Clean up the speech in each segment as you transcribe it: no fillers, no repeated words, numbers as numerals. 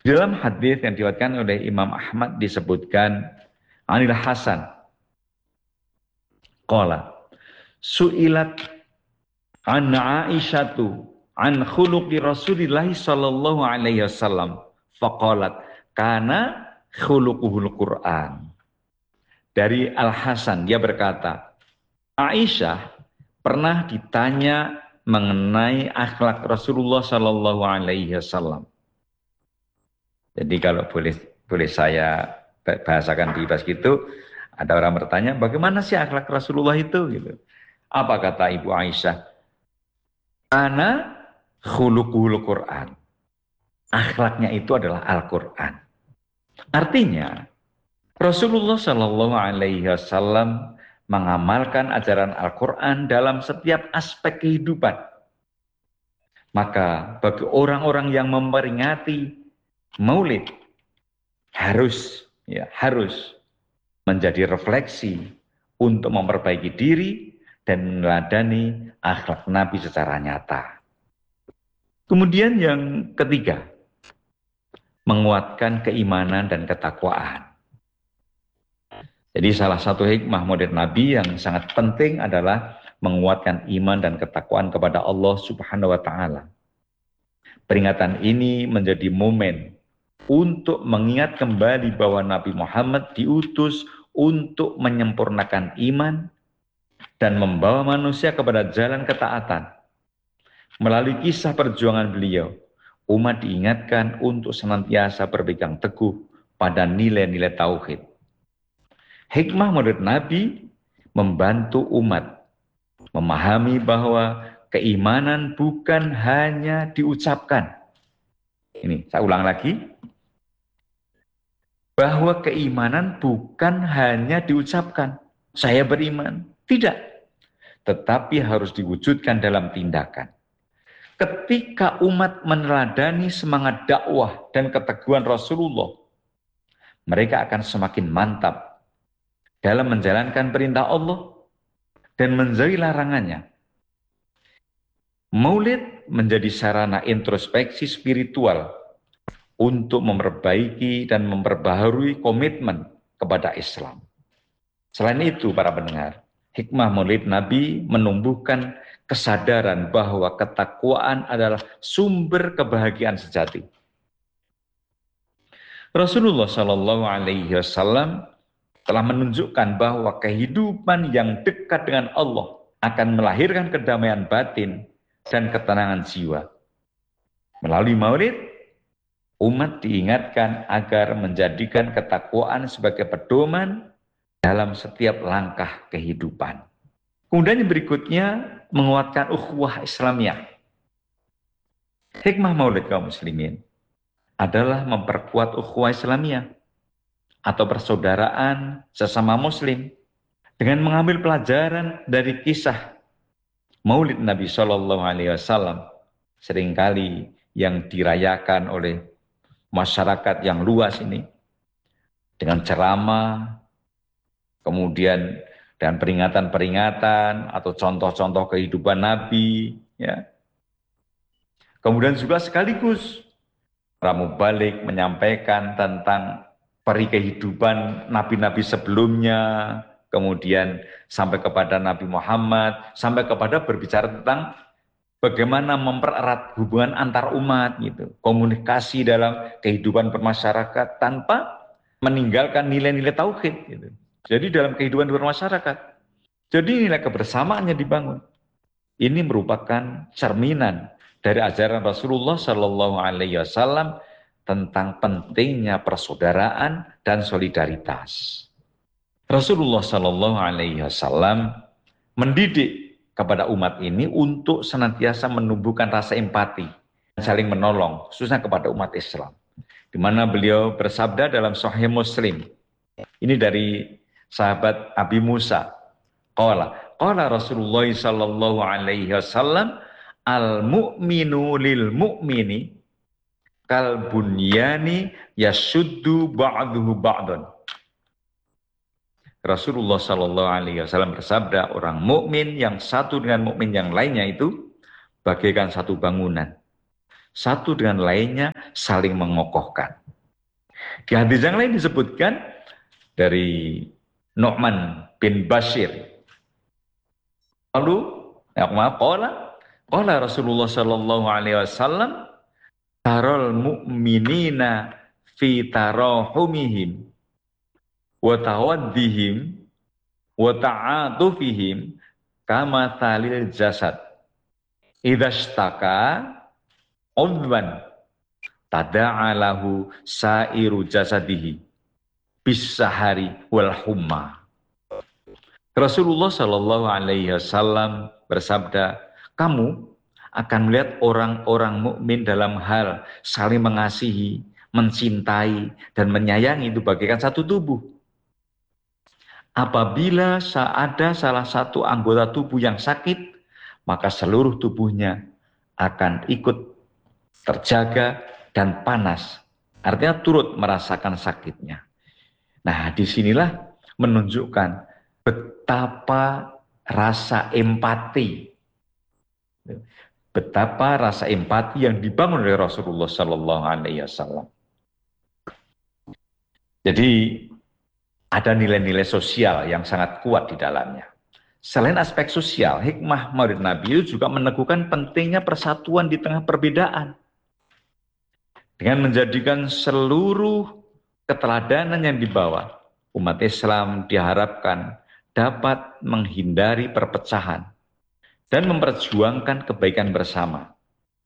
Dalam hadis yang diriwayatkan oleh Imam Ahmad disebutkan Anil Hasan qala su'ilat an Aisyatu an khuluqi Rasulillah sallallahu alaihi wasallam faqalat kana khuluquhul Quran. Dari Al Hasan dia berkata, Aisyah pernah ditanya mengenai akhlak Rasulullah sallallahu alaihi wasallam. Jadi kalau boleh saya bahasakan bebas gitu, ada orang bertanya, bagaimana sih akhlak Rasulullah itu? Gitu. Apa kata Ibu Aisyah? Karena khuluqul Quran. Akhlaknya itu adalah Al-Quran. Artinya, Rasulullah Shallallahu Alaihi Wasallam mengamalkan ajaran Al-Quran dalam setiap aspek kehidupan. Maka bagi orang-orang yang memperingati Maulid harus menjadi refleksi untuk memperbaiki diri dan meneladani akhlak Nabi secara nyata. Kemudian yang ketiga, menguatkan keimanan dan ketakwaan. Jadi salah satu hikmah Maulid Nabi yang sangat penting adalah menguatkan iman dan ketakwaan kepada Allah Subhanahu wa taala. Peringatan ini menjadi momen untuk mengingat kembali bahwa Nabi Muhammad diutus untuk menyempurnakan iman dan membawa manusia kepada jalan ketaatan. Melalui kisah perjuangan beliau, umat diingatkan untuk senantiasa berpegang teguh pada nilai-nilai tauhid. Hikmah Maulid Nabi membantu umat memahami bahwa keimanan bukan hanya diucapkan. Ini, saya ulang lagi. Bahwa keimanan bukan hanya diucapkan. Saya beriman. Tidak. Tetapi harus diwujudkan dalam tindakan. Ketika umat meneladani semangat dakwah dan keteguhan Rasulullah, mereka akan semakin mantap dalam menjalankan perintah Allah dan menjauhi larangannya. Maulid menjadi sarana introspeksi spiritual untuk memperbaiki dan memperbaharui komitmen kepada Islam. Selain itu, para pendengar, hikmah Maulid Nabi menumbuhkan kesadaran bahwa ketakwaan adalah sumber kebahagiaan sejati. Rasulullah Shallallahu Alaihi Wasallam telah menunjukkan bahwa kehidupan yang dekat dengan Allah akan melahirkan kedamaian batin dan ketenangan jiwa. Melalui Maulid, umat diingatkan agar menjadikan ketakwaan sebagai pedoman dalam setiap langkah kehidupan. Kemudian yang berikutnya, menguatkan ukhuwah Islamiyah. Hikmah Maulid kaum muslimin adalah memperkuat ukhuwah Islamiyah atau persaudaraan sesama muslim dengan mengambil pelajaran dari kisah Maulid Nabi Shallallahu Alaihi Wasallam seringkali yang dirayakan oleh masyarakat yang luas ini dengan ceramah, kemudian dan peringatan-peringatan atau contoh-contoh kehidupan Nabi, ya. Kemudian juga sekaligus Ramu Balik menyampaikan tentang peri kehidupan nabi-nabi sebelumnya, kemudian sampai kepada Nabi Muhammad, sampai kepada berbicara tentang bagaimana mempererat hubungan antar umat gitu, komunikasi dalam kehidupan bermasyarakat tanpa meninggalkan nilai-nilai tauhid gitu. Jadi dalam kehidupan bermasyarakat, jadi nilai kebersamaannya dibangun. Ini merupakan cerminan dari ajaran Rasulullah Shallallahu Alaihi Wasallam tentang pentingnya persaudaraan dan solidaritas. Rasulullah Shallallahu Alaihi Wasallam mendidik kepada umat ini untuk senantiasa menumbuhkan rasa empati, saling menolong, khususnya kepada umat Islam. Di mana beliau bersabda dalam Sahih Muslim. Ini dari sahabat Abi Musa. Qala Rasulullah sallallahu alaihi wasallam al-mu'minu lil mu'mini kal bunyani yashuddu ba'duhu ba'dan. Rasulullah sallallahu alaihi wasallam bersabda, orang mukmin yang satu dengan mukmin yang lainnya itu bagaikan satu bangunan. Satu dengan lainnya saling mengokohkan. Di hadis yang lain disebutkan dari Nu'man bin Bashir. Lalu, qala Rasulullah sallallahu alaihi wasallam, tarol mu'minina fi tarahumihim wa tawaddihim wa ta'atufihim kama thalil jasad idhashtaka udwan tada'alahu sa'iru jasadihi bisahari wal humma. Rasulullah Shallallahu Alaihi Wasallam bersabda, kamu akan melihat orang-orang mukmin dalam hal saling mengasihi, mencintai, dan menyayangi itu bagaikan satu tubuh. Apabila ada salah satu anggota tubuh yang sakit, maka seluruh tubuhnya akan ikut terjaga dan panas. Artinya turut merasakan sakitnya. Nah, disinilah menunjukkan betapa rasa empati, betapa rasa empati yang dibangun oleh Rasulullah Sallallahu Alaihi Wasallam. Jadi ada nilai-nilai sosial yang sangat kuat di dalamnya. Selain aspek sosial, hikmah Maulid Nabi itu juga meneguhkan pentingnya persatuan di tengah perbedaan. Dengan menjadikan seluruh keteladanan yang dibawa, umat Islam diharapkan dapat menghindari perpecahan dan memperjuangkan kebaikan bersama.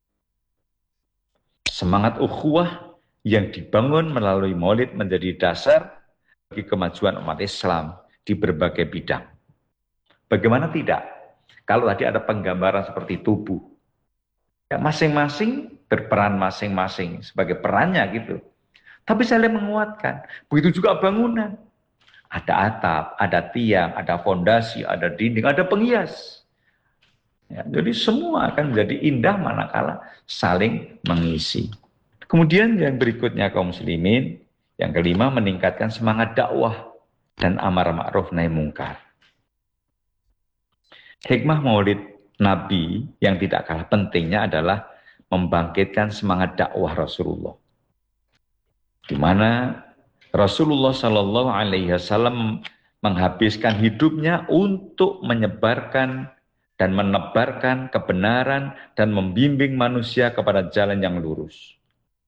Semangat ukhuwah yang dibangun melalui Maulid menjadi dasar bagi kemajuan umat Islam di berbagai bidang. Bagaimana tidak? Kalau tadi ada penggambaran seperti tubuh, ya masing-masing berperan masing-masing sebagai perannya gitu. Tapi saling menguatkan. Begitu juga bangunan. Ada atap, ada tiang, ada fondasi, ada dinding, ada penghias. Ya, jadi semua akan menjadi indah manakala saling mengisi. Kemudian yang berikutnya kaum muslimin, yang kelima meningkatkan semangat dakwah dan amar ma'ruf nahi mungkar. Hikmah Maulid Nabi yang tidak kalah pentingnya adalah membangkitkan semangat dakwah Rasulullah. Di mana Rasulullah Shallallahu Alaihi Wasallam menghabiskan hidupnya untuk menyebarkan dan menebarkan kebenaran dan membimbing manusia kepada jalan yang lurus.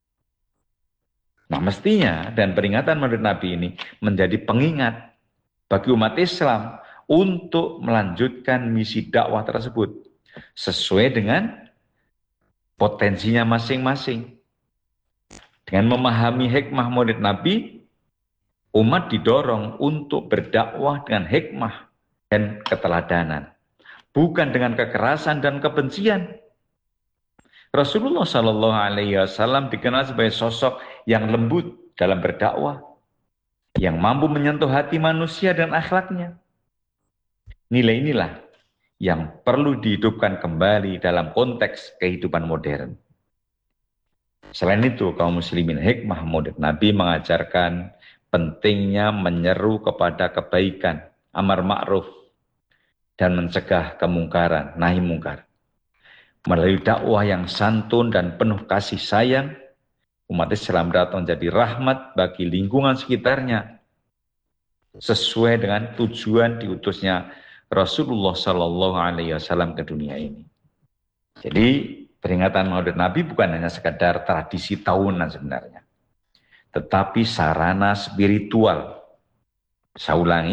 Nah, mestinya dan peringatan Maulid Nabi ini menjadi pengingat bagi umat Islam untuk melanjutkan misi dakwah tersebut sesuai dengan potensinya masing-masing. Dengan memahami hikmah Maulid Nabi, umat didorong untuk berdakwah dengan hikmah dan keteladanan, bukan dengan kekerasan dan kebencian. Rasulullah Shallallahu Alaihi Wasallam dikenal sebagai sosok yang lembut dalam berdakwah, yang mampu menyentuh hati manusia dan akhlaknya. Nilai inilah yang perlu dihidupkan kembali dalam konteks kehidupan modern. Selain itu, kaum muslimin, hikmah Maulid Nabi mengajarkan pentingnya menyeru kepada kebaikan, amar ma'ruf, dan mencegah kemungkaran, nahi mungkar. Melalui dakwah yang santun dan penuh kasih sayang, umat Islam dapat menjadi rahmat bagi lingkungan sekitarnya, sesuai dengan tujuan diutusnya Rasulullah Shallallahu Alaihi Wasallam ke dunia ini. Jadi peringatan Maulid Nabi bukan hanya sekadar tradisi tahunan sebenarnya, tetapi sarana spiritual. Saya ulangi,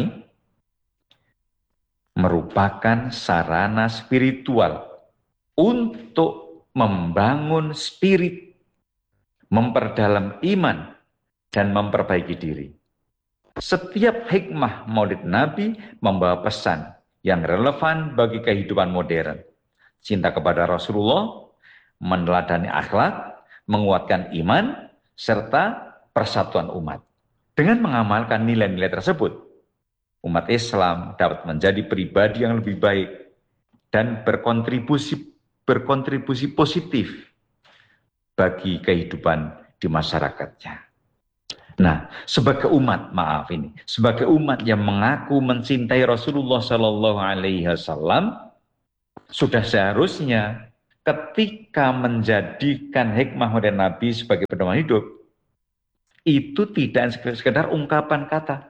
merupakan sarana spiritual untuk membangun spirit, memperdalam iman, dan memperbaiki diri. Setiap hikmah Maulid Nabi membawa pesan yang relevan bagi kehidupan modern. Cinta kepada Rasulullah, meneladani akhlak, menguatkan iman, serta persatuan umat. Dengan mengamalkan nilai-nilai tersebut, umat Islam dapat menjadi pribadi yang lebih baik dan berkontribusi positif bagi kehidupan di masyarakatnya. Nah, sebagai umat, sebagai umat yang mengaku mencintai Rasulullah Sallallahu Alaihi Wasallam, sudah seharusnya ketika menjadikan hikmah modern Nabi sebagai pedoman hidup, itu tidak sekedar ungkapan kata.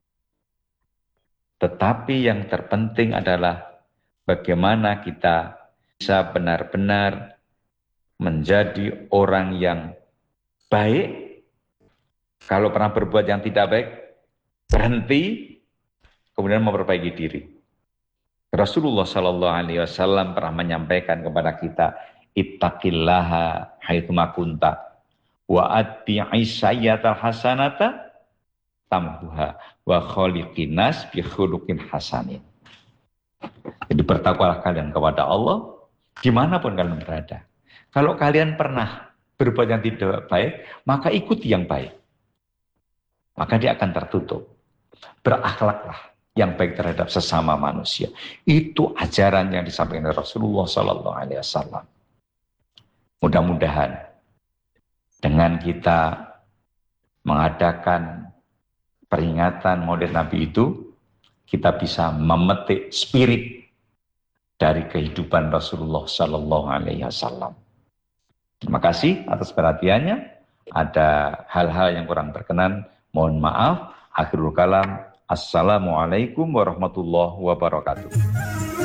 Tetapi yang terpenting adalah bagaimana kita bisa benar-benar menjadi orang yang baik. Kalau pernah berbuat yang tidak baik, berhenti, kemudian memperbaiki diri. Rasulullah Shallallahu Alaihi Wasallam pernah menyampaikan kepada kita, ittaqillaha haitsuma kunta wa atbi'i sayyatal hasanata tamhuha wa khaliqin nas bi khuluqin hasanin. Jadi bertakwalah kalian kepada Allah dimanapun kalian berada. Kalau kalian pernah berbuat yang tidak baik, maka ikuti yang baik. Maka dia akan tertutup. Berakhlaklah yang baik terhadap sesama manusia. Itu ajaran yang disampaikan oleh Rasulullah Sallallahu Alaihi Wasallam. Mudah-mudahan dengan kita mengadakan peringatan Maulid Nabi itu, kita bisa memetik spirit dari kehidupan Rasulullah Sallallahu Alaihi Wasallam. Terima kasih atas perhatiannya. Ada hal-hal yang kurang berkenan, mohon maaf. Akhirul kalam. Assalamualaikum warahmatullahi wabarakatuh.